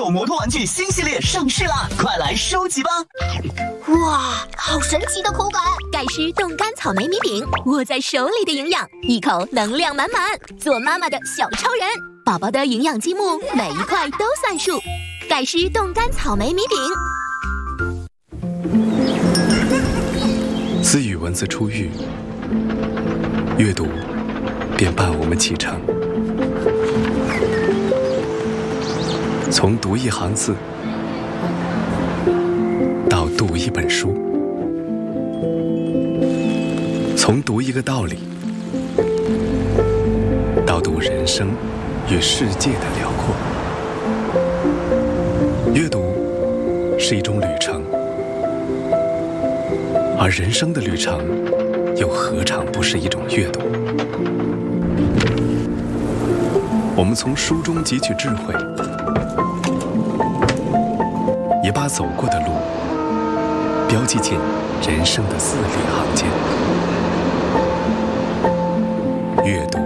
手摩托玩具新系列上市啦，快来收集吧！ 哇，好神奇的口感！ 盖诗冻干草莓米饼，握在手里的营养，一口能量满满，做妈妈的小超人。宝宝的营养积木，每一块都算数。盖诗冻干草莓米饼。 自与文字初遇，阅读便伴我们启程。从读一行字，到读一本书；从读一个道理，到读人生与世界的辽阔。阅读是一种旅程，而人生的旅程又何尝不是一种阅读？我们从书中汲取智慧，也把走过的路标记进人生的字里行间。阅读